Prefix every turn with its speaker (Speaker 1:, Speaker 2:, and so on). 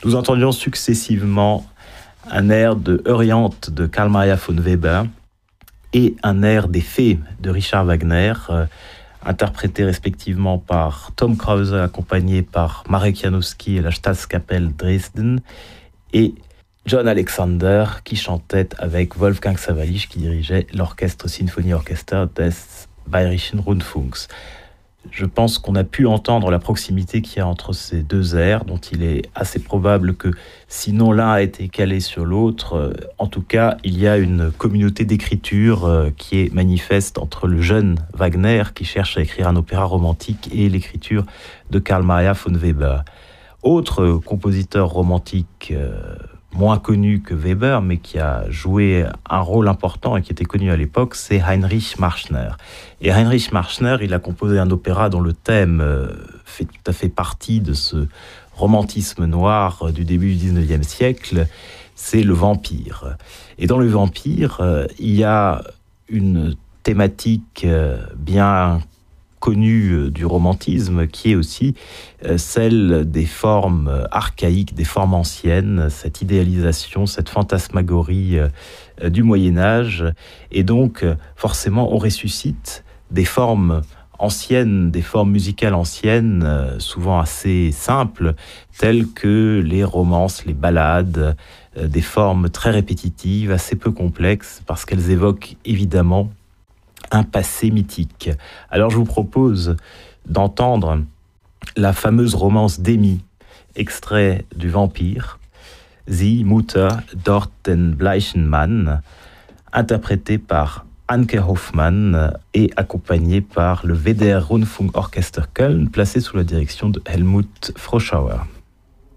Speaker 1: Nous entendions successivement un air de Euryanthe de Carl Maria von Weber et un air des Fées de Richard Wagner, interprétés respectivement par Tom Krause, accompagné par Marek Janowski et la Staatskapelle Dresden, et John Alexander, qui chantait avec Wolfgang Sawallisch, qui dirigeait l'Orchestre Sinfonieorchester des Bayerischen Rundfunks. Je pense qu'on a pu entendre la proximité qu'il y a entre ces deux airs, dont il est assez probable que, sinon l'un a été calé sur l'autre, en tout cas, il y a une communauté d'écriture qui est manifeste entre le jeune Wagner, qui cherche à écrire un opéra romantique, et l'écriture de Carl Maria von Weber. Autre compositeur romantique moins connu que Weber, mais qui a joué un rôle important et qui était connu à l'époque, c'est Heinrich Marschner. Et Heinrich Marschner, il a composé un opéra dont le thème fait tout à fait partie de ce romantisme noir du début du XIXe siècle, c'est le vampire. Et dans le vampire, il y a une thématique bien connue du romantisme, qui est aussi celle des formes archaïques, des formes anciennes, cette idéalisation, cette fantasmagorie du Moyen-Âge. Et donc, forcément, on ressuscite des formes anciennes, des formes musicales anciennes, souvent assez simples, telles que les romances, les ballades, des formes très répétitives, assez peu complexes, parce qu'elles évoquent évidemment un passé mythique. Alors je vous propose d'entendre la fameuse romance d'Emmy, extrait du Vampire, Sie Mutter dort den bleichen Mann, interprété par Anke Hoffmann et accompagné par le WDR Rundfunkorchester Köln, placé sous la direction de Helmut Froschauer.